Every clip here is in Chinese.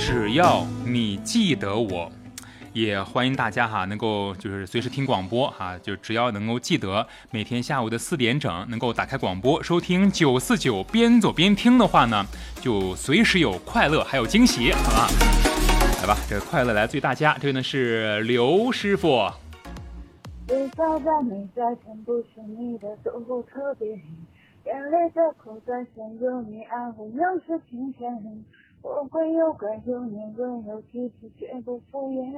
只要你记得我。也欢迎大家哈，能够就是随时听广播哈，就只要能够记得每天下午的4点整能够打开广播收听949，边走边听的话呢，就随时有快乐还有惊喜，好吧？来吧，这个快乐来自于大家。这个呢是刘师傅。 最早在你在前不是你的守护特别，眼泪的口在先有你安慰有时晴天，我会有怪有念温柔体贴绝不敷衍，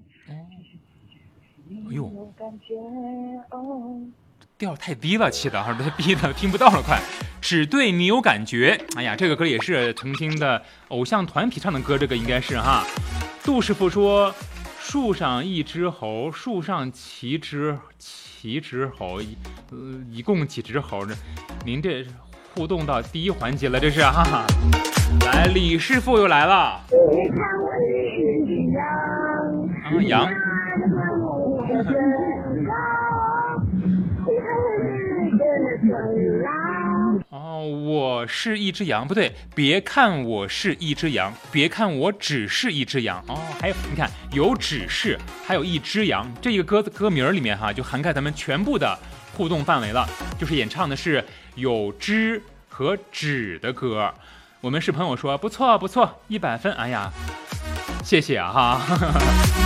哎呦， 有感觉哦， 调太低了，起的哈，太低了，听不到了，快！只对你有感觉。哎呀，这个歌也是曾经的偶像团体唱的歌，这个应该是哈。杜师傅说：“树上一只猴，树上七只猴，一共几只猴呢？您这互动到第1环节了，这是哈哈。来，李师傅又来了。啊，羊。哦，我是一只羊，不对，别看我是一只羊，别看我只是一只羊。哦，还有你看，有只是，还有一只羊，这一个歌名里面哈，就涵盖咱们全部的互动范围了。就是演唱的是有只和只的歌。我们是朋友说不错不错，100分。哎呀，谢谢啊哈。